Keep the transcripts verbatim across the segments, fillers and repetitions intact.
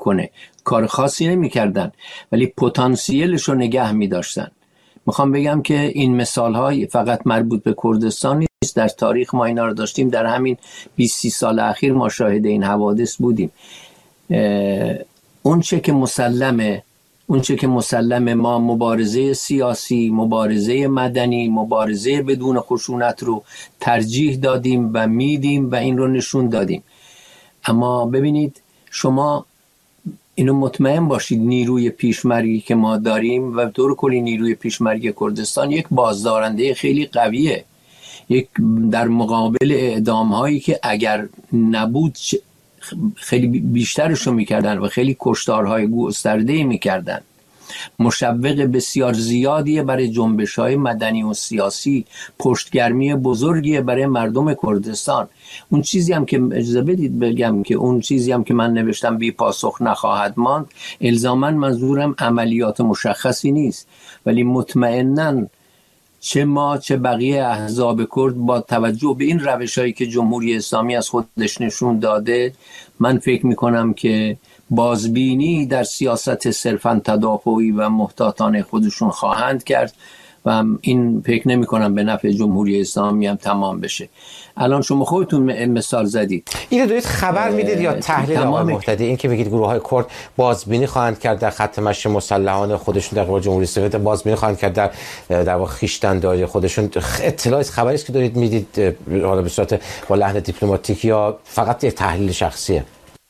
نکنه. کار خاصی نمی‌کردن ولی پتانسیلش رو نگه می‌داشتن. میخوام بگم که این مثال‌های فقط مربوط به کردستان نیست، در تاریخ ما اینا رو داشتیم، در همین بیست سی سال اخیر ما شاهد این حوادث بودیم. اون چه که مسلمه اون چه که مسلمه ما مبارزه سیاسی، مبارزه مدنی، مبارزه بدون خشونت رو ترجیح دادیم و میدیم و این رو نشون دادیم. اما ببینید شما اینو مطمئن باشید نیروی پیشمرگی که ما داریم و طور کلی نیروی پیشمرگی کردستان یک بازدارنده خیلی قویه، یک در مقابل اعدام هایی که اگر نبود خیلی بیشترشو میکردن و خیلی کشتارهای گسترده میکردن. مشوق بسیار زیادیه برای جنبش های مدنی و سیاسی، پشتگرمی بزرگیه برای مردم کردستان. اون چیزی هم که اجازه بدید بگم که اون چیزی هم که من نوشتم بی پاسخ نخواهد ماند، الزاماً منظورم عملیات مشخصی نیست، ولی مطمئناً چه ما چه بقیه احزاب کرد با توجه به این روش‌هایی که جمهوری اسلامی از خودش نشون داده، من فکر می‌کنم که بازبینی در سیاست صرفاً تدافعی و محتاطانه خودشون خواهند کرد و این فکر نمی کنم به نفع جمهوری اسلامی هم تمام بشه. الان شما خودتون مثال زدید، اینو دارید خبر میدید یا تحلیل آقای مهتدی؟ این که میگید گروه های کرد بازبینی خواهند کرد در خط مشی مسلحانه خودشون در قبال جمهوری اسلامی، بازبینی خواهند کرد در در واقع خویشتن‌داری خودشون، اطلاعات خبری است که دارید میدید حالا به صورت با لحن دیپلماتیک یا فقط یک تحلیل شخصیه؟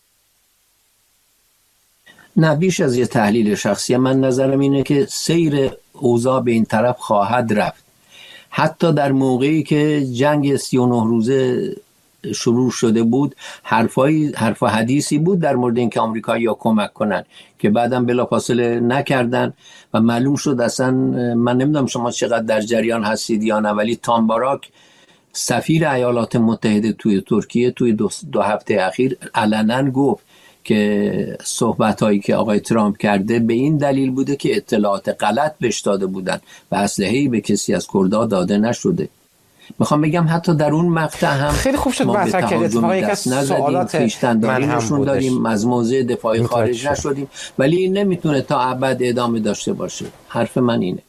نه، بیش از یه تحلیل شخصی. من نظرم اینه که سیر اوضاع به این طرف خواهد رفت. حتی در موقعی که جنگ سی و نه روزه شروع شده بود، حرفای حرف و حدیثی بود در مورد اینکه آمریکایی‌ها کمک کنن که بعدم بلافاصله نکردن و معلوم شد اصلا، من نمیدونم شما چقدر در جریان هستید یا نه، ولی تام باراک سفیر ایالات متحده توی ترکیه توی دو, دو هفته اخیر علنا گفت که صحبت‌هایی که آقای ترامپ کرده به این دلیل بوده که اطلاعات غلط بهش داده بودن و اسلحه‌ای به کسی از کردها داده نشده. میخوام بگم حتی در اون مقطع هم خیلی خوب شد مطرح کردید. اتفاقا یک از سوالات من هم نشون دادیم، از موضع دفاعی خارج نشدیم، ولی این نمیتونه تا ابد ادامه داشته باشه. حرف من اینه.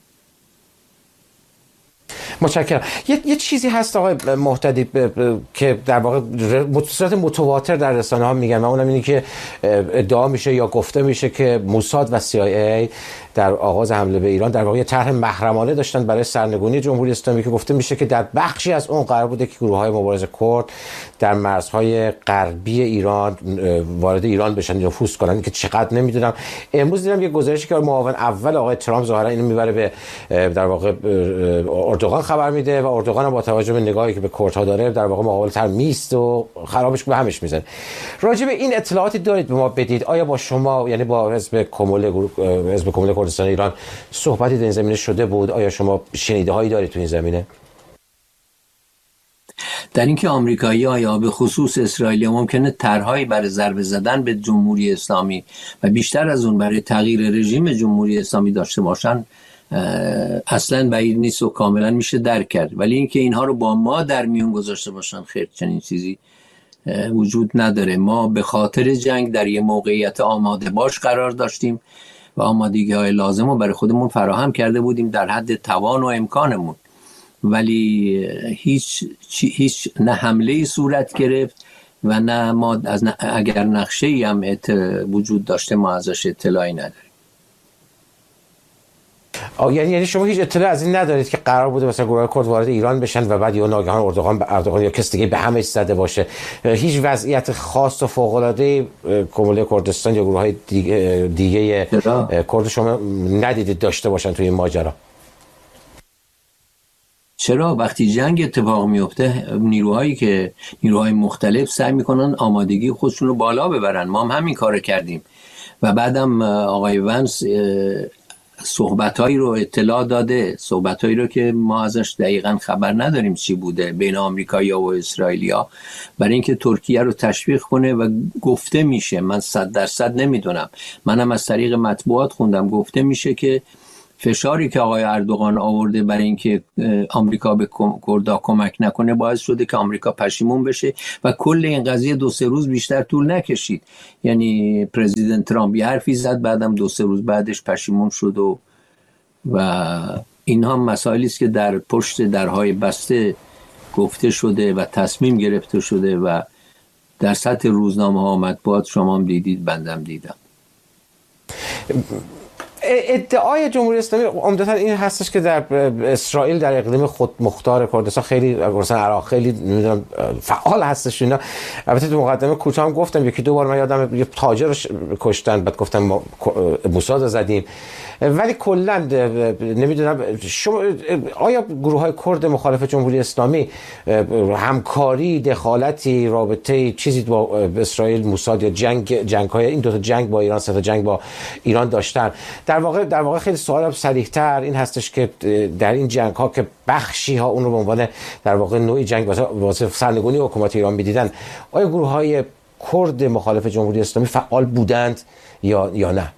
متشکرم. یه،, یه چیزی هست آقای مهتدی ب... ب... که در واقع صورت متواتر در رسانه ها میگن و اونم اینه که ادعا میشه یا گفته میشه که موساد و سی آی ای در آغاز حمله به ایران در واقع طرح محرمانه داشتن برای سرنگونی جمهوری اسلامی که گفته میشه که در بخشی از اون قرار بوده که گروه‌های مبارز کرد در مرزهای غربی ایران وارد ایران بشن، نفوذ کنن، که چقدر نمیدونم. امروز دیدم یه گزارشی که معاون اول آقای ترامپ ظاهرا اینو میبره به در واقع اردوغان خبر میده و اردوغان با توجه به نگاهی که به کردها داره در واقع مقابل تر میست و خرابش به همش میزنه. راجع به این اطلاعاتی دارید به ما بدید؟ آیا با شما یعنی با حزب کمول حزب کمول کردستان ایران صحبتی در این زمینه شده بود؟ آیا شما شنیده هایی دارید تو این زمینه؟ در اینکه آمریکایی‌ها یا به خصوص اسرائیل ممکنه طرحهایی برای ضربه زدن به جمهوری اسلامی و بیشتر از اون برای تغییر رژیم جمهوری اسلامی داشته باشن اصلا بعید نیست و کاملا میشه درک کرد، ولی اینکه اینها رو با ما در میون گذاشته باشن، خیر، چنین چیزی وجود نداره. ما به خاطر جنگ در یه موقعیت آماده باش قرار داشتیم و آمادگی‌های لازم رو برای خودمون فراهم کرده بودیم در حد توان و امکانمون، ولی هیچ هیچ نه حمله‌ای صورت گرفت و نه ما از نه اگر نقشه‌ای هم وجود داشته ما ازش اطلاعی نداریم. آه یعنی یعنی شما هیچ اطلاع از این ندارید که قرار بوده مثلا گروه کرد وارد ایران بشن و بعد یا ناگهان اردوغان به اردوغان یا کس دیگه به همش زده باشه؟ هیچ وضعیت خاص و فوق العاده کمول کردستان یا گروه‌های دیگه دیگه کرد شما ندیدید داشته باشن توی این ماجرا؟ چرا؟ وقتی جنگ اتفاق میفته نیروهایی که نیروهای مختلف سعی میکنن آمادگی خودشون رو بالا ببرن. ما هم همین کارو کردیم و بعدم آقای ونس صحبتایی رو اطلاع داده، صحبتایی رو که ما ازش دقیقاً خبر نداریم چی بوده بین آمریکایی‌ها و اسرائیلیا، برای اینکه ترکیه رو تشویق کنه و گفته میشه، من صد درصد نمیدونم، منم از طریق مطبوعات خوندم، گفته میشه که فشاری که آقای اردوغان آورده برای اینکه آمریکا به کردها کمک نکنه باعث شده که آمریکا پشیمون بشه و کل این قضیه دو سه روز بیشتر طول نکشید. یعنی پرزیدنت ترامپ یه حرفی زد، بعدم دو سه روز بعدش پشیمون شد و و اینها مسائلی است که در پشت درهای بسته گفته شده و تصمیم گرفته شده و در سطح روزنامه ها و مطبوعات شما هم دیدید، بندم دیدم. ادعای جمهوری اسلامی عمدتاً این هستش که در اسرائیل در اقلیم خود مختار کردستان خیلی مثلا عراق خیلی نمیدونم فعال هستش اینا. البته تو مقدمه کوتاه هم گفتم یکی دو بار من یادم یه تاجر رو کشتن، بعد گفتم ما موساد زدیم، ولی کلا نمیدونم شما آیا گروه های کرد مخالف جمهوری اسلامی همکاری، دخالتی، رابطه چیزی با اسرائیل، موساد یا جنگ جنگ های این دو تا جنگ با ایران، سه تا جنگ با ایران داشتن؟ در واقع در واقع خیلی سوال صریح‌تر این هستش که در این جنگ ها که بخشی ها اون رو به عنوان در واقع نوعی جنگ واسه سرنگونی حکومت ایران می‌دیدن، آیا گروه های کرد مخالف جمهوری اسلامی فعال بودند یا یا نه؟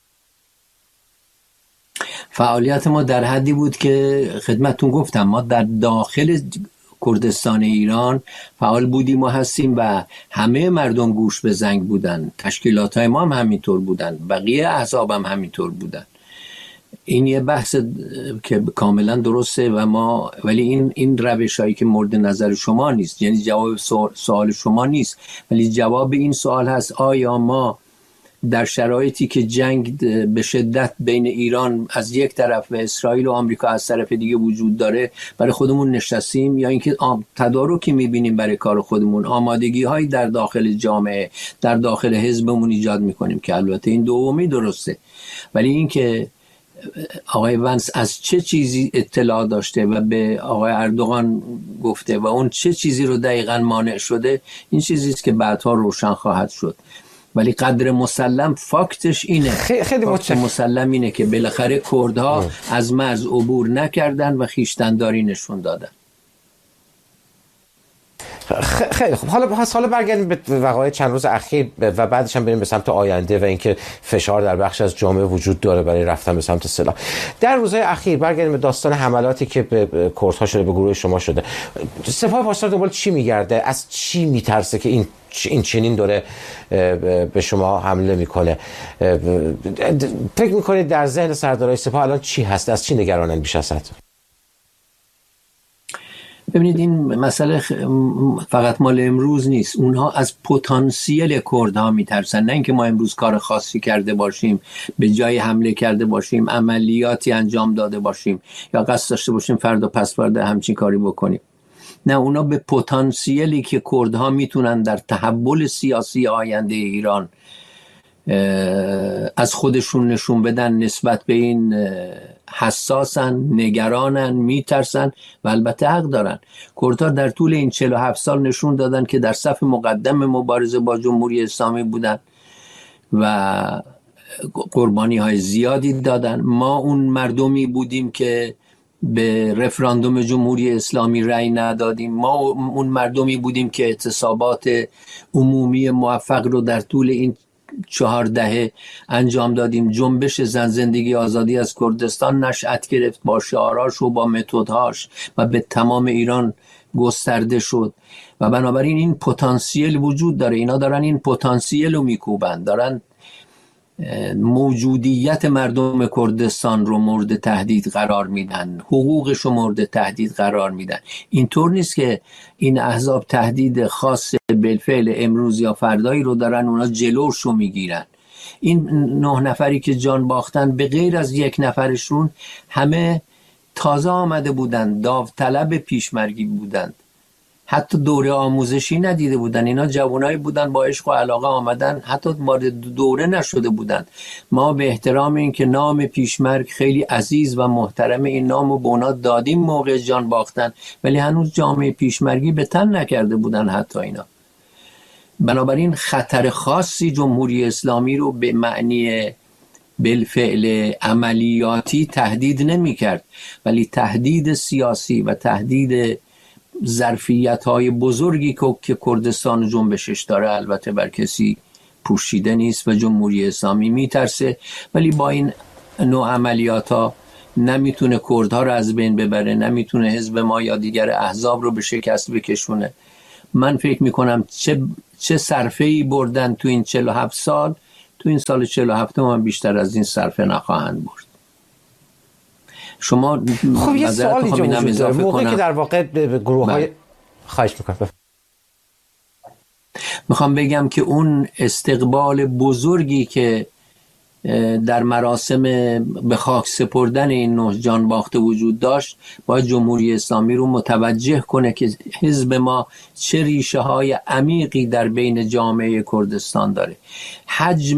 فعالیت ما در حدی بود که خدمتتون گفتم ما در داخل کردستان ایران فعال بودیم و هستیم و همه مردم گوش به زنگ بودن، تشکیلات های ما هم همینطور بودن، بقیه احزاب هم همینطور بودن. این یه بحث که کاملا درسته و ما ولی این این روش هایی که مورد نظر شما نیست، یعنی جواب سوال شما نیست، ولی جواب این سوال هست آیا ما در شرایطی که جنگ به شدت بین ایران از یک طرف و اسرائیل و آمریکا از طرف دیگه وجود داره برای خودمون نشستیم، یا اینکه تدارکی میبینیم برای کار خودمون، آمادگی هایی در داخل جامعه در داخل حزبمون ایجاد میکنیم که البته این دومی درسته، ولی اینکه آقای ونس از چه چیزی اطلاع داشته و به آقای اردوغان گفته و اون چه چیزی رو دقیقاً مانع شده، این چیزی است که بعدها روشن خواهد شد. ولی قدر مسلم فاکتش اینه، خیلی فاکت مسلم اینه که بالاخره کردها از مرز عبور نکردن و خویشتن‌داری نشون دادن. خیلی خوب، حالا حالا برگردیم به وقایع چند روز اخیر و بعدش هم بریم به سمت آینده و اینکه فشار در بخش از جامعه وجود داره برای رفتن به سمت سلاح. در روزهای اخیر برگردیم به داستان حملاتی که به کردها شده، به گروه شما شده. سپاه پاسدار دنبال چی میگرده؟ از چی میترسه که این این چنین داره به شما حمله میکنه؟ فکر میکنید در ذهن سردارای سپاه الان چی هست؟ از چی نگرانن بیش از حد؟ ببینید این مسئله فقط مال امروز نیست، اونها از پتانسیل کردها میترسن، نه اینکه ما امروز کار خاصی کرده باشیم، به جای حمله کرده باشیم عملیاتی انجام داده باشیم یا قصد داشته باشیم فردا پس فردا همچین کاری بکنیم. نه، اونا به پتانسیلی که کردها میتونن در تحول سیاسی آینده ایران از خودشون نشون بدن نسبت به این حساسن، نگرانن، میترسن و البته حق دارن. کردها در طول این چهل و هفت سال نشون دادن که در صف مقدم مبارزه با جمهوری اسلامی بودن و قربانی های زیادی دادن. ما اون مردمی بودیم که به رفراندوم جمهوری اسلامی رأی ندادیم، ما اون مردمی بودیم که اعتصابات عمومی موفق رو در طول این چهار دهه انجام دادیم. جنبش زن زندگی آزادی از کردستان نشأت گرفت با شعاراش و با متدهاش و به تمام ایران گسترده شد و بنابراین این پتانسیل وجود داره. اینا دارن این پتانسیل رو میکوبن، دارن موجودیت مردم کردستان رو مورد تهدید قرار میدن، حقوقش رو مورد تهدید قرار میدن. اینطور نیست که این احزاب تهدید خاص بالفعل امروز یا فردایی رو دارن اونا جلوش رو میگیرن. این نه نفری که جان باختن به غیر از یک نفرشون همه تازه آمده بودن، داوطلب پیشمرگی بودند، حتی دوره آموزشی ندیده بودن. اینا جوانایی بودن با عشق و علاقه آمدن، حتی وارد دوره نشده بودن. ما به احترام این که نام پیشمرگ خیلی عزیز و محترم، این نامو به اونا دادیم موقع جان باختن، ولی هنوز جامعه پیشمرگی به تن نکرده بودن حتی اینا. بنابراین خطر خاصی جمهوری اسلامی رو به معنی بالفعل عملیاتی تهدید نمی کرد، ولی تهدید سیاسی و تهدید ظرفیت‌های بزرگی که کردستان جنبشش داره البته بر کسی پوشیده نیست و جمهوری اسلامی میترسه، ولی با این نوع عملیات‌ها نمیتونه کردها رو از بین ببره، نمیتونه حزب ما یا دیگر احزاب رو به شکست بکشونه. من فکر میکنم چه چه صرفه‌ای بردن تو این چهل و هفت سال، تو این سال چهل و هفت هم بیشتر از این صرفه نخواهند برد. شما خب یه سوالی اینجا وجود داره، موقعی که در واقع به گروه های خواهش میکنم میخوام بگم که اون استقبال بزرگی که در مراسم به خاک سپردن این نه جان باخته وجود داشت، باید جمهوری اسلامی رو متوجه کنه که حزب ما چه ریشه های عمیقی در بین جامعه کردستان داره. حجم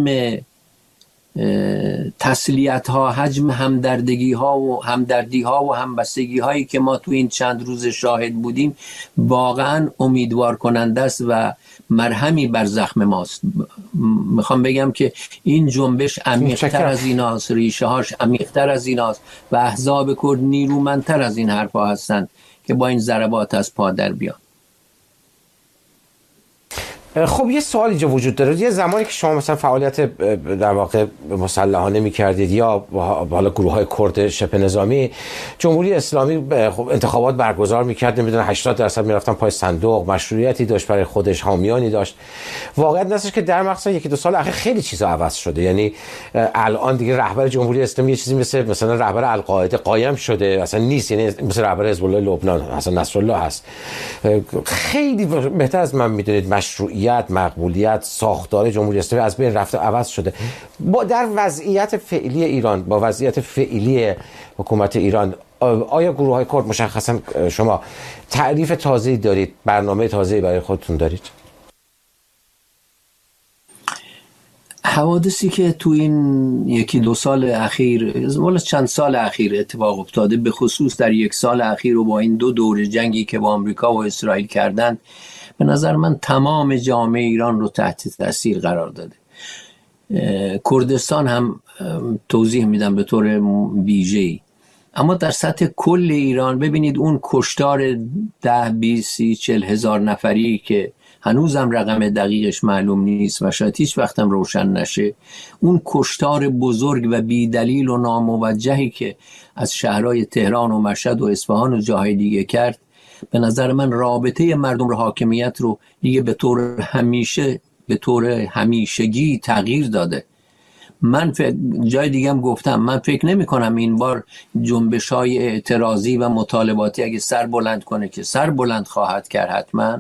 تسلیت ها، حجم همدردگی ها و همدردی ها و همبستگی هایی که ما تو این چند روز شاهد بودیم واقعا امیدوار کننده است و مرهمی بر زخم ماست. میخوام بگم که این جنبش عمیق‌تر از ایناست، ریشه هاش عمیق‌تر از ایناست و احزاب کرد نیرومندتر از این حرفا هستند که با این ضربات از پا در بیان. خب یه سوال اینجا وجود داره، یه زمانی که شما مثلا فعالیت در واقع مسلحانه می‌کردید یا حالا گروه‌های کرد شبه نظامی، جمهوری اسلامی خب انتخابات برگزار می‌کرد، نمی‌دونم هشتاد درصد می‌رفتن پای صندوق، مشروعیتی داشت برای خودش، حامیانی داشت. واقعیت هستش که در مقطع یکی دو سال اخیر خیلی چیزا عوض شده. یعنی الان دیگه رهبر جمهوری اسلامی یه چیزی مثل مثلا رهبر القاعده قایم شده اصلا نیست، یعنی مثل رهبر حزب الله لبنان حسن نصرالله هست. خیلی بهتر از من می‌دونید مشروعیت، مقبولیت، ساختار جمهوری اسلامی از بین رفته، عوض شده. با در وضعیت فعلی ایران، با وضعیت فعلی حکومت ایران، آیا گروه‌های کرد مشخصا شما تعریف تازه‌ای دارید، برنامه تازه‌ای برای خودتون دارید؟ حوادثی که تو این یکی دو سال اخیر، ولی چند سال اخیر اتفاق افتاده، به خصوص در یک سال اخیر و با این دو دوره جنگی که با آمریکا و اسرائیل کردن، به نظر من تمام جامعه ایران رو تحت تاثیر قرار داده. کردستان هم توضیح میدم به طور ویژه‌ای، اما در سطح کل ایران ببینید اون کشتار ده بیست سی چل هزار نفری که هنوزم رقم دقیقش معلوم نیست و شاید هیچ وقتم روشن نشه، اون کشتار بزرگ و بیدلیل و ناموجهی که از شهرهای تهران و مشهد و اصفهان و جاهای دیگه کرد، به نظر من رابطه مردم رو، حاکمیت رو دیگه به طور همیشه به طور همیشگی تغییر داده. من جای دیگه هم گفتم، من فکر نمی کنم این بار جنبش های اعتراضی و مطالباتی اگه سر بلند کنه، که سر بلند خواهد کرد حتما،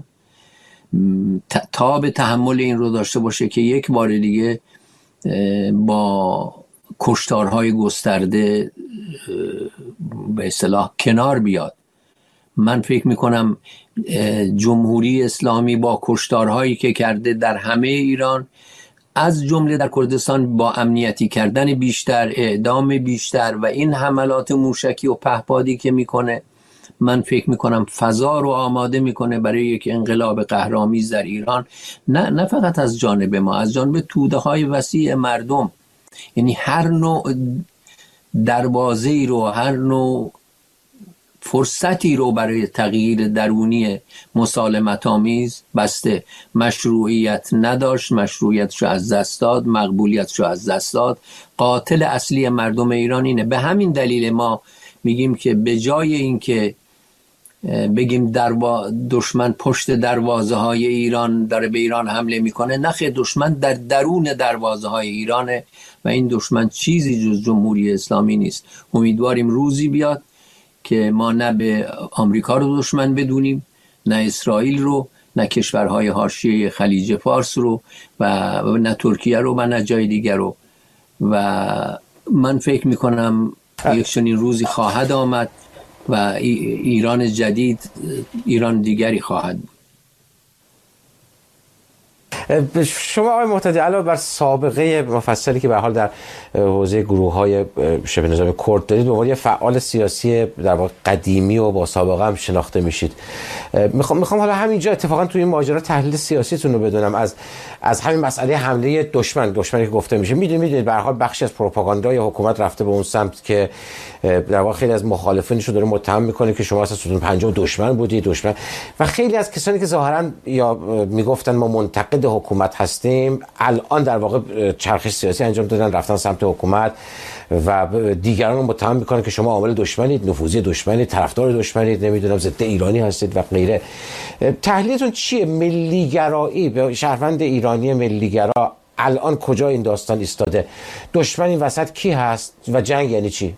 تا به تحمل این رو داشته باشه که یک بار دیگه با کشتارهای گسترده به اصطلاح کنار بیاد. من فکر میکنم جمهوری اسلامی با کشتارهایی که کرده در همه ایران، از جمله در کردستان با امنیتی کردن بیشتر، اعدام بیشتر و این حملات موشکی و پهپادی که میکنه، من فکر میکنم فضا رو آماده میکنه برای یک انقلاب قهرآمیز در ایران، نه نه فقط از جانب ما، از جانب توده های وسیع مردم. یعنی هر نوع دروازه‌ای رو، هر نوع فرصتی رو برای تغییر درونی مسالمت آمیز بسته. مشروعیت نداشت، مشروعیتش رو از دست داد، مقبولیتش رو از دست داد. قاتل اصلی مردم ایران اینه. به همین دلیل ما میگیم که به جای این که بگیم دروا... دشمن پشت دروازه های ایران داره به ایران حمله میکنه، نخیر، دشمن در درون دروازه های ایرانه و این دشمن چیزی جز جمهوری اسلامی نیست. امیدواریم روزی بیاد که ما نه به آمریکا رو دشمن بدونیم، نه اسرائیل رو، نه کشورهای حاشیه خلیج فارس رو و نه ترکیه رو و نه جای دیگر رو. و من فکر میکنم یک چنین روزی خواهد آمد و ایران جدید ایران دیگری خواهد بود. شما آقای محتدی علاوه بر سابقه مفصلی که به حال در حوزه گروه‌های شبه نظامی کرد دارید، به عنوان فعال سیاسی در واقع قدیمی و با سابقه هم شناخته میشید، میخوام میخوام حالا همینجا اتفاقا توی این ماجرا تحلیل سیاسیتون رو بدونم از از همین مسئله حمله دشمن دشمنی که گفته میشه. میدونید میدونید به هر حال بخشی از پروپاگاندای حکومت رفته به اون سمت که در واقع خیلی از مخالفینش رو داره متهم میکنه که شما اصلا ستون پنجم دشمن بودید، دشمن، و خیلی از کسانی که ظاهرا یا میگفتن ما منتقد حکومت هستیم الان در واقع چرخش سیاسی انجام دادن، رفتن سمت حکومت و دیگران رو متهم میکنن که شما عامل دشمنید، نفوذی دشمنید، طرفدار دشمنید، نمیدونم ضد ایرانی هستید و غیره. تحلیلتون چیه؟ ملیگرایی به شهروند ایرانی ملیگرا الان کجا این داستان ایستاده؟ دشمن این وسط کی هست و جنگ یعنی چی؟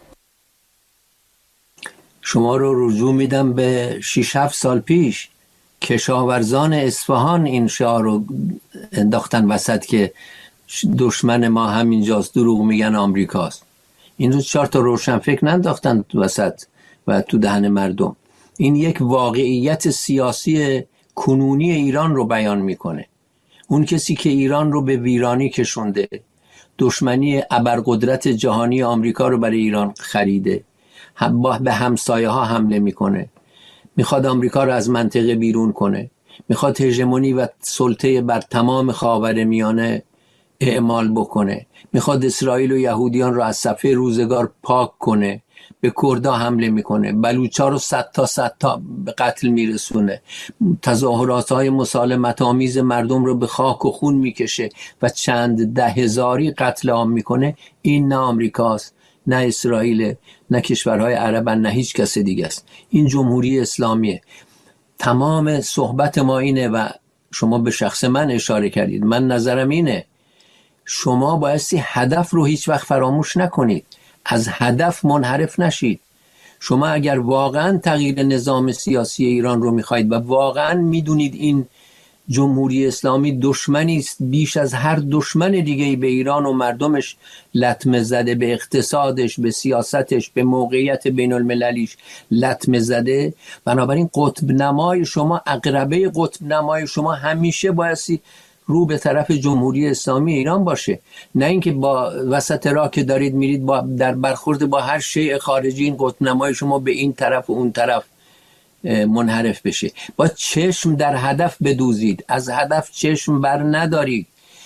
شما رو رجوع میدم به شش هفت سال پیش. کشاورزان اصفهان این شعار رو انداختن وسط که دشمن ما همینجاست، دروغ میگن آمریکاست. این رو چهار تا روشن فکر ننداختن وسط و تو دهن مردم. این یک واقعیت سیاسی کنونی ایران رو بیان میکنه. اون کسی که ایران رو به ویرانی کشونده، دشمنی ابرقدرت جهانی آمریکا رو برای ایران خریده، به همسایه ها حمله میکنه، میخواد آمریکا رو از منطقه بیرون کنه، میخواد هژمونی و سلطه بر تمام خاورمیانه اعمال بکنه، میخواد اسرائیل و یهودیان رو از صفحه روزگار پاک کنه، به کردا حمله میکنه، بلوچا رو صد تا صد تا به قتل میرسونه، تظاهرات های مسالمت آمیز مردم رو به خاک و خون میکشه و چند ده هزاری قتل عام میکنه. این نه آمریکاست، نه اسرائیل، نه کشورهای عرب، نه هیچ کس دیگه است. این جمهوری اسلامیه. تمام صحبت ما اینه و شما به شخص من اشاره کردید. من نظرم اینه شما بایستی هدف رو هیچ وقت فراموش نکنید، از هدف منحرف نشید. شما اگر واقعا تغییر نظام سیاسی ایران رو میخواید و واقعا میدونید این جمهوری اسلامی دشمنی است بیش از هر دشمن دیگه‌ای به ایران و مردمش لطمه زده، به اقتصادش، به سیاستش، به موقعیت بین المللیش لطمه زده، بنابراین قطب نمای شما، عقربه قطب نمای شما همیشه بایستی رو به طرف جمهوری اسلامی ایران باشه، نه اینکه با وسط راه که دارید میرید با در برخورد با هر شیء خارجی این قطب نمای شما به این طرف و اون طرف منحرف بشه. با چشم در هدف بدوزید، از هدف چشم بر ندارید.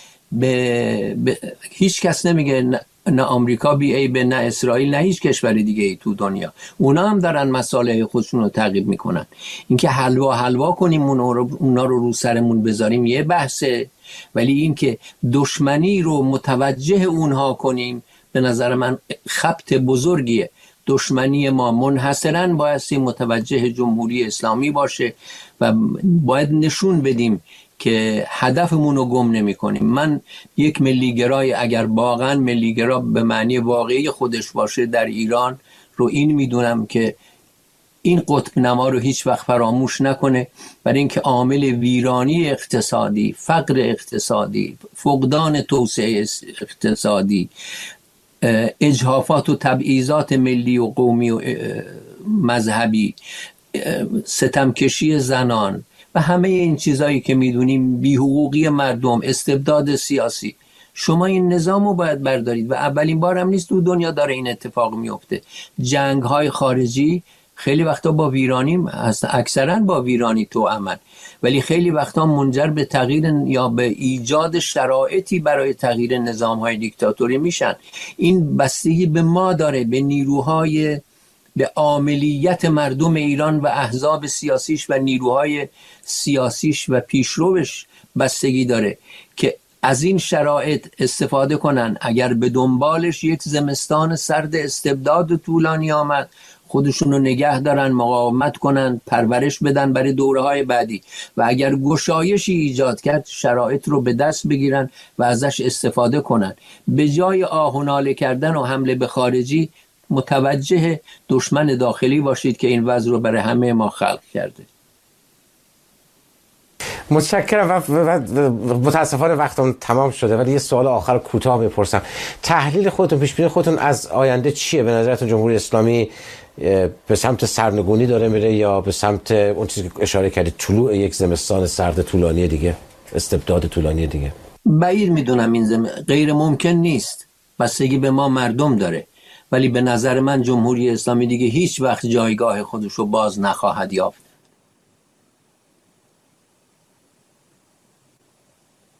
به, به هیچ کس نمیگه نه, نه آمریکا بی ای به، نه اسرائیل، نه هیچ کشور دیگه ای تو دنیا. اونا هم دارن مسائل خودشون رو تعقیب میکنن. اینکه حلوا حلوا کنیم اونا رو, اونا رو رو سرمون بذاریم یه بحثه، ولی اینکه دشمنی رو متوجه اونها کنیم به نظر من خبط بزرگیه. دشمنی ما منحصراً بایستی متوجه جمهوری اسلامی باشه و باید نشون بدیم که هدفمون رو گم نمی کنیم. من یک ملیگرای اگر واقعاً ملیگرا به معنی واقعی خودش باشه در ایران رو این میدونم که این قطب نما رو هیچ وقت فراموش نکنه، برای اینکه عامل ویرانی اقتصادی، فقر اقتصادی، فقدان توسعه اقتصادی، اجحافات و تبعیضات ملی و قومی و مذهبی، ستمکشی زنان و همه این چیزایی که میدونیم، بی‌حقوقی مردم، استبداد سیاسی، شما این نظام رو باید بردارید و اولین بار هم نیست تو دنیا داره این اتفاق میفته. جنگ های خارجی خیلی وقتا با ویرانی هست، اکثرا با ویرانی تو عمل، ولی خیلی وقتا منجر به تغییر یا به ایجاد شرایطی برای تغییر نظام‌های دیکتاتوری میشن. این بستگی به ما داره، به نیروهای، به عاملیت مردم ایران و احزاب سیاسیش و نیروهای سیاسیش و پیشروش بستگی داره که از این شرایط استفاده کنن. اگر به دنبالش یک زمستان سرد استبداد طولانی آمد، خودشون رو نگه دارن، مقاومت کنن، پرورش بدن برای دوره‌های بعدی، و اگر گشایشی ایجاد کرد شرایط رو به دست بگیرن و ازش استفاده کنن. به جای آه و ناله کردن و حمله به خارجی متوجه دشمن داخلی باشید که این وضع رو برای همه ما خلق کرده. متشکرم و متاسفانه وقتم تمام شده، ولی یه سوال آخر کوتاه میپرسم. تحلیل خودتون، پیش بینی خودتون از آینده چیه؟ به نظرتون جمهوری اسلامی به سمت سرنگونی داره میره یا به سمت اون چیزی که اشاره کردید، طلوع یک زمستان سرد طولانی دیگه، استبداد طولانی دیگه؟ بعید میدونم، این زم... غیر ممکن نیست، بستگی به ما مردم داره، ولی به نظر من جمهوری اسلامی دیگه هیچ وقت جایگاه خودش رو باز نخواهد یافت.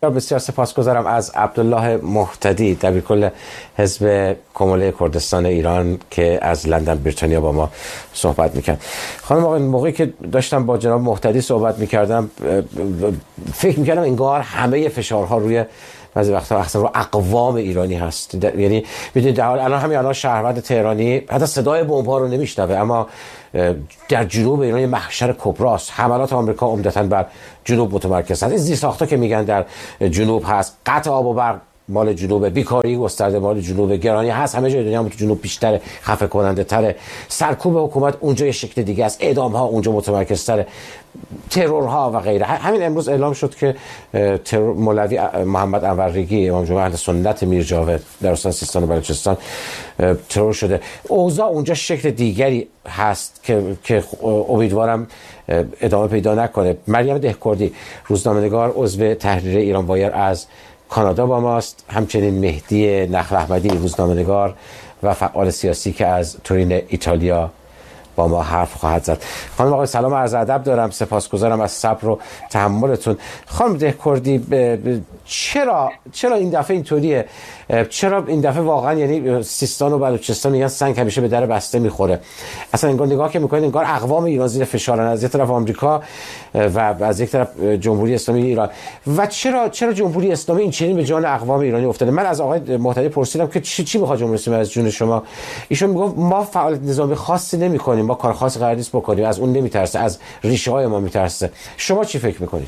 بسیار سپاسگزارم از عبدالله مهتدی دبیرکل حزب کموله کردستان ایران که از لندن بریتانیا با ما صحبت میکرد. خانم آقای، موقعی که داشتم با جناب مهتدی صحبت میکردم فکر میکردم انگار همه فشارها روی بعضی وقتا اصلا رو اقوام ایرانی هست. یعنی میدونید الان همین الان شهروند تهرانی حتی صدای بمب‌ها رو نمیشنوه، اما در جنوب ایران یه محشر کبراست. حملات آمریکا عمدتاً بر جنوب متمرکز هست. این زیرساخت‌ها که میگن در جنوب هست، قطع آب و برق مال جنوب، بیکاری گسترده مال جنوب، گرانی هست همه جای دنیا، هم تو جنوب بیشتر خفه کننده تره، سرکوب حکومت اونجا یه شکل دیگه است، اعدام ها اونجا متمرکز تره، ترورها و غیره. همین امروز اعلام شد که ترور مولوی محمد انورریگی امام جمعه اهل سنت میرجاود در استان سیستان و بلوچستان ترور شده. اوضاع اونجا شکل دیگری هست که که امیدوارم ادامه پیدا نکنه. مریم دهکردی روزنامه‌نگار عضو تحریر ایران وایر از کانادا با ماست، همچنین مهدی نخل احمدی روزنامه‌نگار و فعال سیاسی که از تورین ایتالیا با ما حرف خواهد زد. خانم آقای سلام عرض ادب دارم، سپاسگزارم از صبر و تحملتون. خانم دهکردی چرا چرا این دفعه اینطوریه؟ چرا این دفعه واقعا یعنی سیستان و بلوچستان میگن سنگ همیشه به در بسته میخوره؟ اصلا انگار نگاه که میکنید انگار اقوام ایران زیر فشارن، از یک طرف آمریکا و از یک طرف جمهوری اسلامی ایران. و چرا چرا جمهوری اسلامی این چنین به جان اقوام ایرانی افتاده؟ من از آقای مهتدی پرسیدم که چی چی میخواد جمهوری اسلامی از جون شما؟ ایشون میگفت ما فعالیت نظامی خاصی نمیکنیم، ما کار خاصی قرار نیست بکنیم، از اون نمیترسه، از ریشه های ما میترسه. شما چی فکر میکنید؟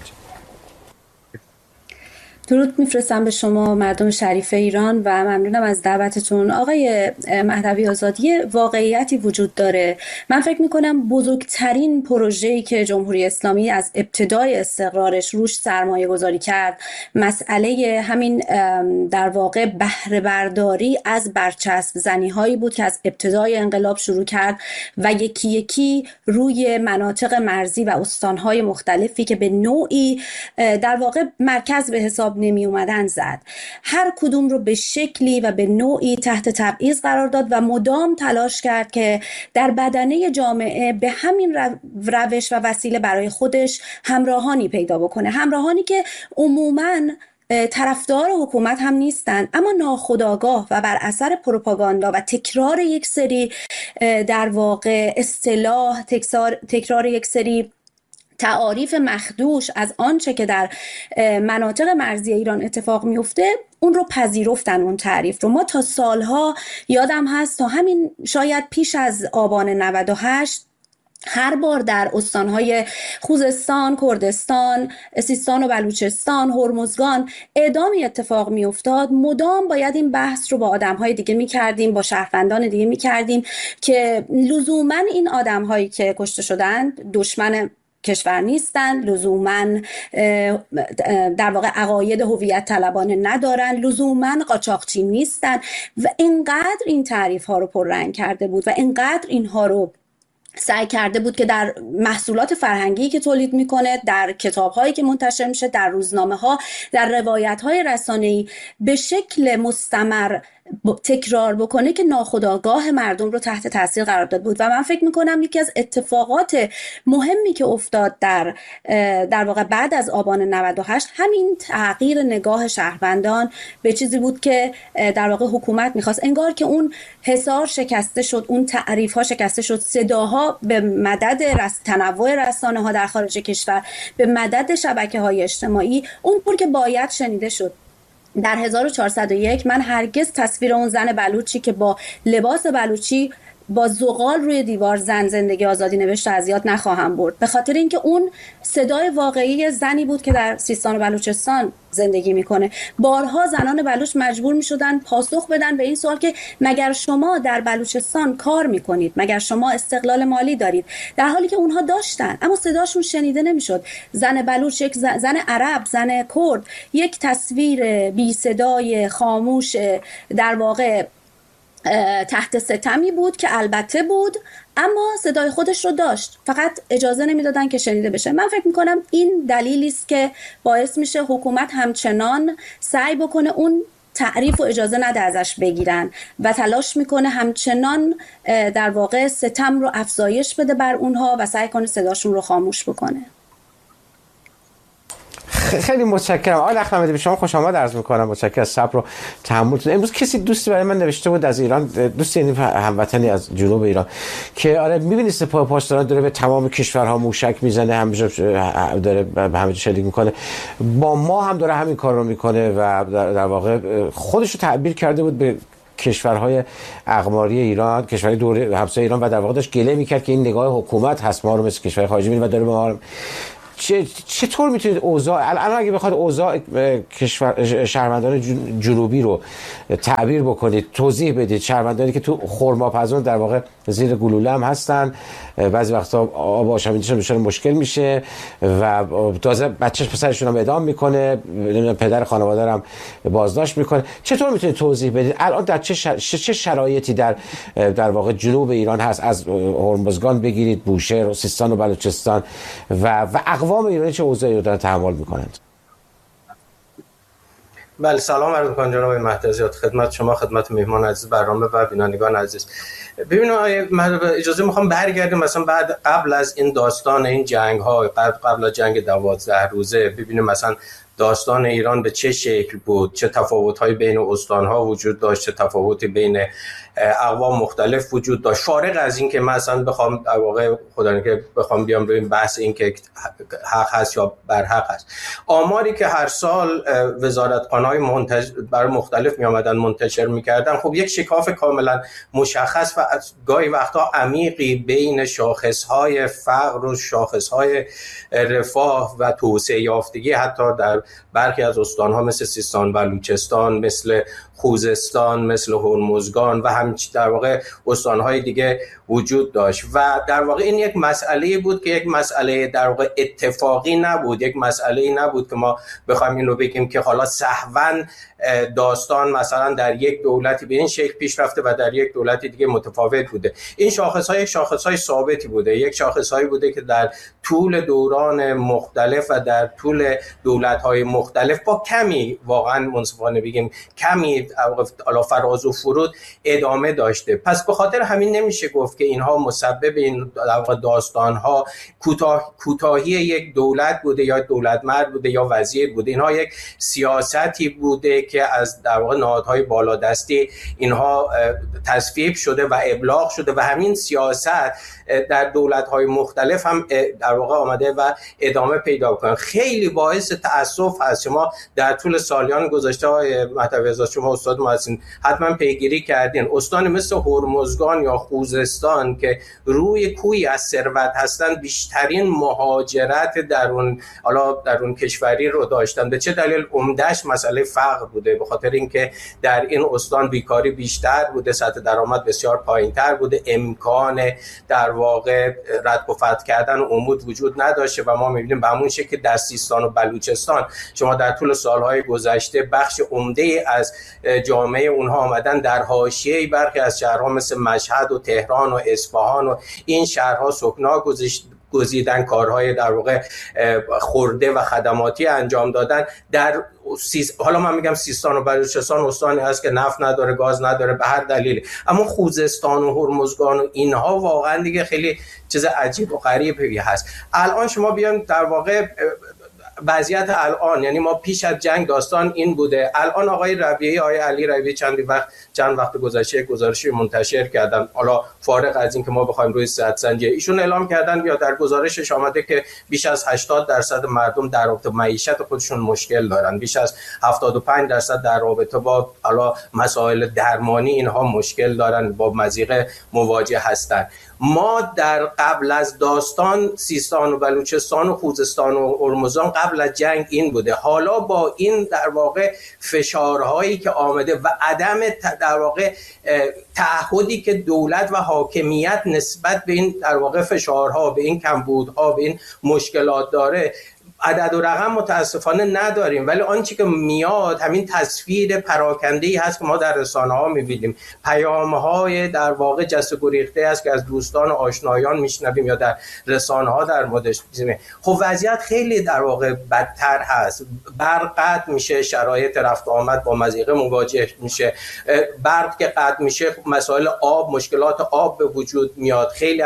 درود میفرستم به شما مردم شریف ایران و ممنونم از دعوتتون. آقای مهدوی آزادی، واقعیتی وجود داره. من فکر میکنم بزرگترین پروژه‌ای که جمهوری اسلامی از ابتدای استقرارش روش سرمایه گذاری کرد مسئله همین در واقع بهره برداری از برچسب زنی هایی بود که از ابتدای انقلاب شروع کرد و یکی یکی روی مناطق مرزی و استانهای مختلفی که به نوعی در واقع مرکز به حساب نمی اومدن زد. هر کدوم رو به شکلی و به نوعی تحت تبعیض قرار داد و مدام تلاش کرد که در بدنه جامعه به همین روش و وسیله برای خودش همراهانی پیدا بکنه، همراهانی که عموماً طرفدار حکومت هم نیستن، اما ناخودآگاه و بر اثر پروپاگاندا و تکرار یک سری در واقع اصطلاح، تکرار یک سری تعاریف مخدوش از آنچه که در مناطق مرزی ایران اتفاق میفته، اون رو پذیرفتن. اون تعریف رو ما تا سالها یادم هست، تا همین شاید پیش از آبان نود و هشت هر بار در استانهای خوزستان، کردستان، سیستان و بلوچستان، هرمزگان اعدامی اتفاق می افتاد، مدام باید این بحث رو با آدمهای دیگه می کردیم، با شهروندان دیگه می کردیم که لزوما این آدمهایی که کشته شدن دشمن کشور نیستن، لزوما در واقع عقاید هویت طلبانه ندارن، لزوما قاچاقچی نیستن. و اینقدر این تعریف ها رو پررنگ کرده بود و اینقدر اینها رو سعی کرده بود که در محصولات فرهنگی که تولید میکنه، در کتاب‌هایی که منتشر میشه، در روزنامه‌ها، در روایت‌های رسانه‌ای به شکل مستمر تکرار بکنه که ناخودآگاه مردم رو تحت تاثیر قرار داد بود. و من فکر میکنم یکی از اتفاقات مهمی که افتاد در در واقع بعد از آبان نود و هشت همین تغییر نگاه شهروندان به چیزی بود که در واقع حکومت میخواست. انگار که اون حصار شکسته شد، اون تعریف ها شکسته شد، صداها به مدد رس... تنوع رسانه ها در خارج کشور، به مدد شبکه های اجتماعی اونطور که باید شنیده شد. در هزار و چهارصد و یک من هرگز تصویر اون زن بلوچی که با لباس بلوچی با زغال روی دیوار زن زندگی آزادی نوشته از یاد نخواهم برد، به خاطر اینکه اون صدای واقعی زنی بود که در سیستان و بلوچستان زندگی میکنه. بارها زنان بلوچ مجبور میشدن پاسخ بدن به این سوال که مگر شما در بلوچستان کار میکنید، مگر شما استقلال مالی دارید، در حالی که اونها داشتن اما صداشون شنیده نمیشد. زن بلوچ، یک زن عرب، زن کرد، یک تصویر بی صدای خاموش در واقع تحت ستمی بود که البته بود اما صدای خودش رو داشت، فقط اجازه نمیدادن که شنیده بشه. من فکر میکنم این دلیلی است که باعث میشه حکومت همچنان سعی بکنه اون تعریف و اجازه نده ازش بگیرن و تلاش میکنه همچنان در واقع ستم رو افزایش بده بر اونها و سعی کنه صداشون رو خاموش بکنه. خیلی متشکرم آقای لخت به شما خوش آمد عرض میکنم. متشکرم از صبر و تحملتون. امروز کسی دوستی برای من نوشته بود از ایران، دوستی یعنی هموطنی از جنوب ایران، که آره میبینید سپاه پاسداران داره به تمام کشورها موشک میزنه، همه داره به همه شلیک میکنه، با ما هم داره همین کار رو میکنه و در واقع خودش رو تعبیر کرده بود به کشورهای اقماری ایران، کشورهای دور همسایه ایران، و در واقع داشت گله میکرد که این نگاه حکومت هست ما رو مثل کشور خارجی می‌بینه و داره ما رو چطور میتونید اوضاع الان اگه بخواد اوضاع کشور شهروندان جنوبی رو تعبیر بکنید، توضیح بدید، شهروندانی که تو خرماپزون در واقع زیر گلوله هم هستن، بعضی وقتا آب آشامیدگیشون دچار مشکل میشه و تازه بچه‌ش پسرشون هم اعدام میکنه، پدر خانواده هم بازداشت میکنه، چطور میتونید توضیح بدید الان در چه شر... چه شرایطی در در واقع جنوب ایران هست، از هرمزگان بگیرید بوشهر و سیستان و بلوچستان و و اقوام ایرانی چه اوضاعی رو دارن تحمل میکنند؟ بله سلام عرض می‌کنم جناب مهدزیات خدمت شما، خدمت میهمان عزیز برنامه و بینندگان عزیز. ببینید من اجازه میخوام برگردیم مثلا بعد قبل از این داستان این جنگ ها، قبل از جنگ دوازده روزه، ببینیم مثلا داستان ایران به چه شکل بود، چه تفاوت‌هایی بین استان‌ها وجود داشت، چه تفاوتی بین اقوام مختلف وجود داشت. فارغ از این که مثلا بخوام در واقع خدا که بخوام بیام روی این بحث این که حق هست یا برحق هست، آماری که هر سال وزارتخانه‌های منتشر بر مختلف می‌آمدن منتشر می‌کردن، خب یک شکاف کاملا مشخص و گاهی وقتا عمیقی بین شاخص‌های فقر و شاخص‌های رفاه و توسعه یافتگی حتی در برخی از استان‌ها مثل سیستان بلوچستان، مثل خوزستان، مثل هرمزگان و همچنین در واقع استان‌های دیگه وجود داشت و در واقع این یک مسئله بود که یک مسئله در واقع اتفاقی نبود، یک مسئله نبود که ما بخوایم این رو بگیم که حالا سهواً داستان مثلا در یک دولتی به این شکل پیش رفته و در یک دولت دیگه متفاوت بوده. این شاخص‌های یک شاخص‌های ثابتی بوده، یک شاخص‌هایی بوده که در طول دوران مختلف و در طول دولت‌های مختلف با کمی واقعا منصفانه بگیم کمی علا فراز و فرود ادامه داشته. پس به خاطر همین نمیشه گفت که اینها مسبب این داستان‌ها کوتاه کوتاهی یک دولت بوده یا دولت مرد بوده یا وزیر بوده. اینها یک سیاستی بوده که از در واقع نهادهای بالادستی اینها تصویب شده و ابلاغ شده و همین سیاست در دولت‌های مختلف هم در واقع آمده و ادامه پیدا کنه. خیلی باعث تأسف هست. شما در طول سالیان گذشته های مهدوی آزاد، شما استاد ما هستین، حتما پیگیری کردین، استان مثل هرمزگان یا خوزستان که روی کوی از ثروت هستن بیشترین مهاجرت درون حالا درون کشوری رو داشتن. به چه دلیل؟ عمده‌اش مسئله فقر بوده، به خاطر اینکه در این استان بیکاری بیشتر بوده، سطح درآمد بسیار پایین‌تر بوده، امکان در واقع رد و فتح کردن عمود وجود نداشته و ما می‌بینیم به همون شکل که در سیستان و بلوچستان شما در طول سال‌های گذشته بخش عمده از جامعه اونها آمدن در حاشیه برخی از شهرها مثل مشهد و تهران و اصفهان و این شهرها سکنا گذاشت گزیدن، کارهای در واقع خورده و خدماتی انجام دادن. در سیز... حالا من میگم سیستان و بلوچستان استانی هست که نفت نداره، گاز نداره، به هر دلیلی، اما خوزستان و هرمزگان و اینها واقعا دیگه خیلی چیز عجیب و غریبی هست. الان شما بیان در واقع وضعیت الان، یعنی ما پیش از جنگ داستان این بوده. الان آقای ربیعی، آقای علی ربیعی چند وقت چند وقت گذشته گزارشی منتشر کردن، حالا فارغ از این که ما بخوایم روی صحت سنجی، ایشون اعلام کردن یا در گزارشش آمده که بیش از هشتاد درصد مردم در رابطه معیشت خودشون مشکل دارن، بیش از هفتاد و پنج درصد در رابطه با حالا مسائل درمانی اینها مشکل دارن، با مضیقه مواجه هستن. ما در قبل از داستان سیستان و بلوچستان و خوزستان و هرمزگان قبل از جنگ این بوده. حالا با این در واقع فشارهایی که آمده و عدم در واقع تعهدی که دولت و حاکمیت نسبت به این در واقع فشارها، به این کمبودها، به این مشکلات داره، عدد و رقم متاسفانه نداریم، ولی آنچه که میاد همین تصویر پراکنده‌ای هست که ما در رسانه‌ها می‌بینیم، پیام‌های در واقع جسته گریخته است که از دوستان و آشنایان میشنویم یا در رسانه‌ها در موردش می‌بینیم. خب وضعیت خیلی در واقع بدتر هست. برق قطع میشه، شرایط رفت و آمد با مضیقه مواجه میشه. برق که قطع میشه مسائل آب، مشکلات آب به وجود میاد. خیلی از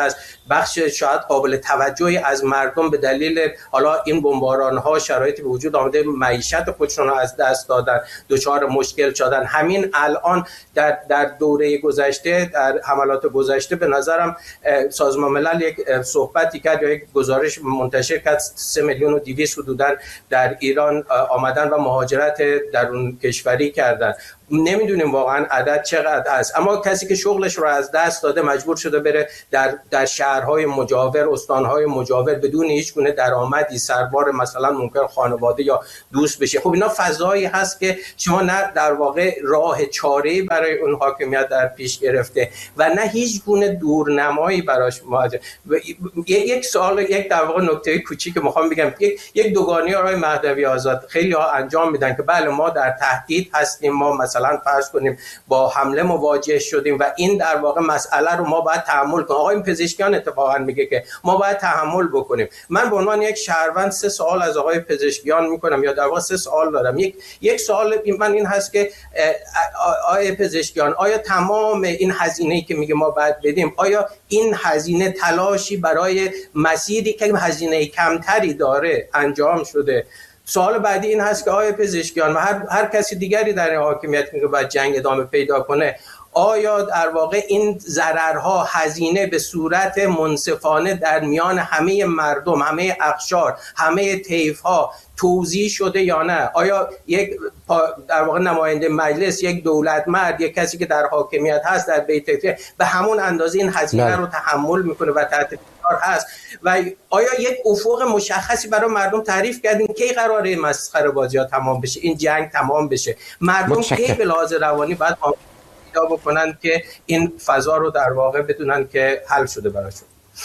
بخش شاید قابل توجهی از مردم به دلیل حالا این بمباران‌ها شرایطی به وجود آمده معیشت خودشون رو از دست دادن، دچار مشکل شدن. همین الان در در دوره گذشته، در حملات گذشته به نظرم سازمان ملل یک صحبتی کرد یا یک گزارش منتشر کرد، سه میلیون و دویست حدوداً در ایران آمدن و مهاجرت درون کشوری کردن. نمیدونیم واقعا عدد چقدر است، اما کسی که شغلش رو از دست داده مجبور شده بره در در شهرهای مجاور، استانهای مجاور بدون هیچ گونه درآمدی، سربار مثلا ممکن خانواده یا دوست بشه. خب اینا فضایی هست که شما نه در واقع راه چاره‌ای برای اون حاکمیت در پیش گرفته و نه هیچ گونه دورنمایی براش مواجه. یک سوال، یک در واقع نکته کوچیک که میخوام بگم، یک یک دوگانی آقای مهدوی آزاد خیلی ها انجام میدن که بله ما در تهدید هستیم، ما مثلا فرض کنیم با حمله مواجه شدیم و این در واقع مسئله رو ما باید تحمل کنیم. آقای پزشکیان اتفاقا میگه که ما باید تحمل بکنیم. من به عنوان یک شهروند سه سوال از آقای پزشکیان میکنم، یا در واقع سه سوال دارم. یک یک سوال من این هست که آقای پزشکیان، آیا تمام این هزینه‌ای که میگه ما باید بدیم، آیا این هزینه تلاشی برای مسیری که هزینه کمتری داره انجام شده؟ سوال بعدی این هست که آیا پزشکیان و هر, هر کسی دیگری در این حاکمیت میگه باید جنگ ادامه پیدا کنه، آیا در واقع این ضررها هزینه به صورت منصفانه در میان همه مردم، همه اقشار، همه طیف‌ها توزیع شده یا نه؟ آیا یک در واقع نماینده مجلس، یک دولت مرد، یک کسی که در حاکمیت هست در بیت به همون اندازه این هزینه رو تحمل میکنه و تحت فشار هست؟ و آیا یک افق مشخصی برای مردم تعریف کردین کی قراره مسخره بازی‌ها تمام بشه، این جنگ تمام بشه؟ مردم کی به لحاظ روانی باید پیدا بکنن که این فضا رو در واقع بدونن که حل شده براشون؟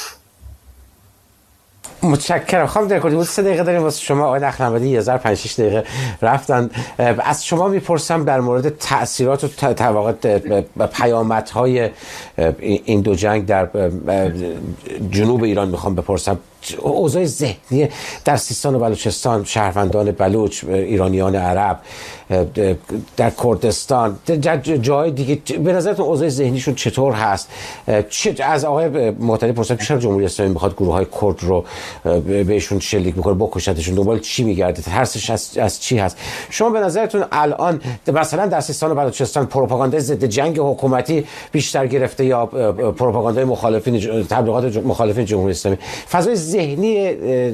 متشکرم. خانم درکردی، بود سه دقیقه داریم واسه شما. آقای نخلنبردی یه هزار و پنج شش دقیقه رفتن. از شما میپرسم در مورد تأثیرات و تواقع پیامدهای این دو جنگ در جنوب ایران میخوام بپرسم. اوضاع ذهنی در سیستان و بلوچستان، شهروندان بلوچ، ایرانیان عرب، در کردستان، جای دیگه، به نظرتون اوضاع ذهنیشون چطور هست؟ از آقای محتدی پرسیدم که چرا جمهوری اسلامی میخواد گروه های کرد رو بهشون شلیک بکنه، بکشتشون، دنبال چی میگرده، ترسش از, از چی هست؟ شما به نظرتون الان مثلا در سیستان و بلوچستان پروپاگاندای ضد جنگ حکومتی بیشتر گرفته یا پروپاگاندای مخالفین، تبلیغات مخالفین جمهوری اسلامی؟ فضای ذهنی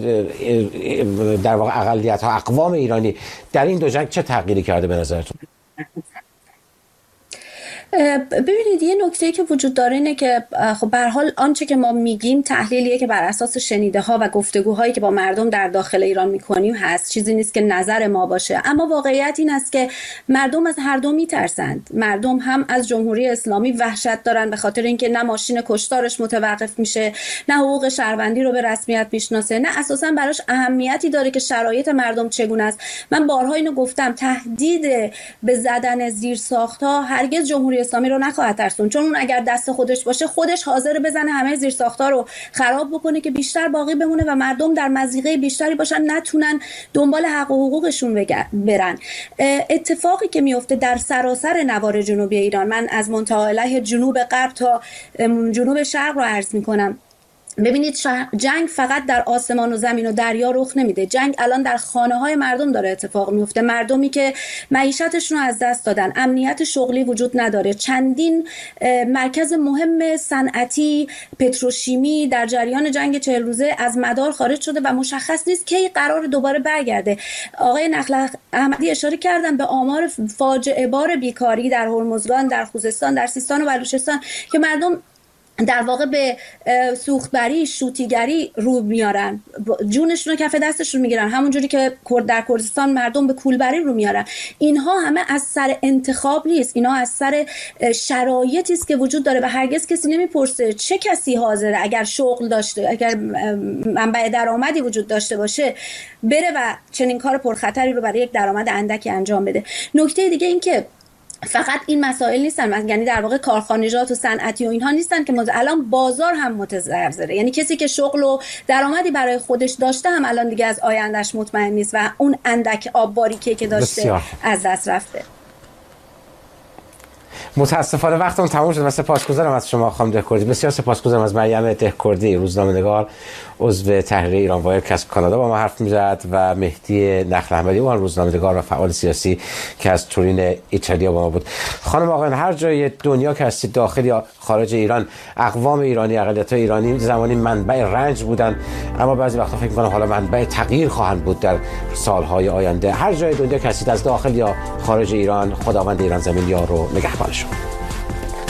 در واقع اقلیت ها، اقوام ایرانی در این دو جنگ چه تغییری کرده به نظرتون؟ ببینید، یه نکته‌ای که وجود داره اینه که خب به هر حال آنچه که ما میگیم تحلیلیه که بر اساس شنیده ها و گفتگوهایی که با مردم در داخل ایران میکنیم هست، چیزی نیست که نظر ما باشه. اما واقعیت این است که مردم از هر دو میترسند. مردم هم از جمهوری اسلامی وحشت دارن به خاطر اینکه نه ماشین کشتارش متوقف میشه، نه حقوق شهروندی رو به رسمیت میشناسه، نه اساسا براش اهمیتی داره که شرایط مردم چگونه است. من بارها اینو گفتم، تهدید به زدن زیرساخت‌ها هرگز جمهوری اسلامی رو نخواهد ترسون، چون اون اگر دست خودش باشه خودش حاضر بزنه همه زیرساخت‌ها رو خراب بکنه که بیشتر باقی بمونه و مردم در مضیقه بیشتری باشن، نتونن دنبال حق و حقوقشون برن. اتفاقی که میفته در سراسر نوار جنوبی ایران، من از منتهی علیه جنوب غرب تا جنوب شرق رو عرض میکنم. ببینید، جنگ فقط در آسمان و زمین و دریا رخ نمیده. جنگ الان در خانه های مردم داره اتفاق میفته. مردمی که معیشتشون رو از دست دادن، امنیت شغلی وجود نداره، چندین مرکز مهم صنعتی، پتروشیمی در جریان جنگ چهل روزه از مدار خارج شده و مشخص نیست کی قرار دوباره برگرده. آقای نخل احمدی اشاره کردن به آمار فاجعه بار بیکاری در هرمزگان، در خوزستان، در سیستان و بلوچستان که مردم در واقع به سوختبری، شوتیگری رو میارن، جونشون رو کف دستشون میگیرن، همونجوری که در کردستان مردم به کولبری رو میارن. اینها همه از سر انتخاب نیست، اینها از سر شرایطی است که وجود داره و هرگز کسی نمیپرسه چه کسی حاضره اگر شغل داشته، اگر منبع درآمدی وجود داشته باشه، بره و چنین کار پرخطری رو برای یک درآمد اندکی انجام بده. نکته دیگه این که فقط این مسائل نیستن، یعنی در واقع کارخانجات و صنعتی و اینها نیستن که الان بازار هم متزلزله، یعنی کسی که شغل و درآمدی برای خودش داشته هم الان دیگه از آیندهش مطمئن نیست و اون اندک آب باریکی که داشته بسیار از دست رفته. متاسفانه وقتمون تموم شد. من سپاسگزارم از شما خانم دهکردی، بسیار سپاسگزارم از مریم دهکردی، روزنامه‌نگار عضو تحریر ایران وایر که از کانادا با ما حرف می‌زد، و مهدی نخل احمدی، اون روزنامه‌نگار و فعال سیاسی که از تورین ایتالیا با ما بود. خانم آقایان، هر جای دنیا که هستید، داخل یا خارج ایران، اقوام ایرانی، اقلیت‌های ایرانی زمانی منبع رنج بودن، اما بعضی وقتا فکر می‌کنم حالا منبع تغییر خواهند بود در سال‌های آینده. هر جای دنیا که هستید، از داخل یا خارج ایران، خداوند ایران زمین یار و نگهبان شما.